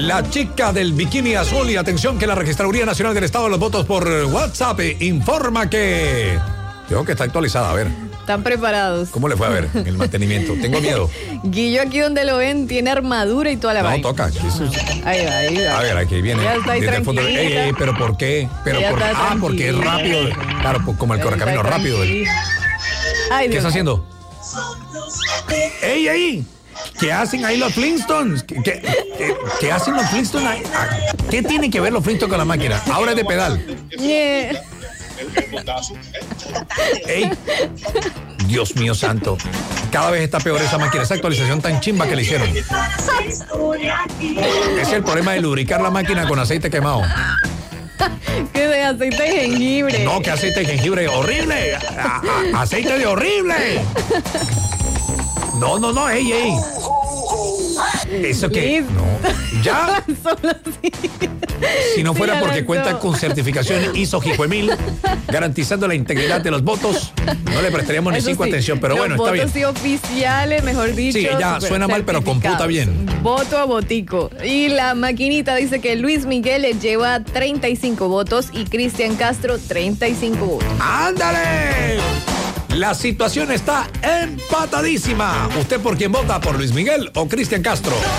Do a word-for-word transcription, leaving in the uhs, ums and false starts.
La chica del bikini azul, y atención que la Registraduría Nacional del Estado de los Votos por WhatsApp informa que... Creo que está actualizada, a ver. Están preparados. ¿Cómo le fue a ver en el mantenimiento? Tengo miedo. Guillo, aquí donde lo ven, tiene armadura y toda la No, vaina. toca. Ahí va, ahí va. A ver, aquí viene. Ya está ahí desde el fondo. Ey, ey, pero ¿por qué? Pero Ya por... está Ah, porque es rápido. Claro, pues, como el correcamino rápido. Ay, ¿Qué Dios. está haciendo? ¡Ey, ey! ¿Qué hacen ahí los Flintstones? ¿Qué, qué, qué, qué hacen los Flintstones ahí? ¿Qué tienen que ver los Flintstones con la máquina? Ahora es de pedal. Yeah. ¡Ey! Dios mío santo. Cada vez está peor esa máquina, esa actualización tan chimba que le hicieron. Es el problema de lubricar la máquina con aceite quemado. Que de aceite de jengibre. No, que aceite de jengibre horrible. A, a, aceite de horrible. No, no, no, ey, ey. ¿Eso qué? Listo. No. ¿Ya? Solo así. Si no fuera Sí, porque lanzó. cuenta con certificación I S O Jicuemil, garantizando la integridad de los votos, no le prestaríamos ni Eso cinco sí, atención, pero los bueno, está bien. votos sí oficiales, mejor dicho. Sí, ya, super suena mal, pero computa certificados. bien. Voto a votico. Y la maquinita dice que Luis Miguel le lleva treinta y cinco votos y Cristian Castro treinta y cinco votos. ¡Ándale! La situación está empatadísima. ¿Usted por quién vota? ¿Por Luis Miguel o Cristian Castro?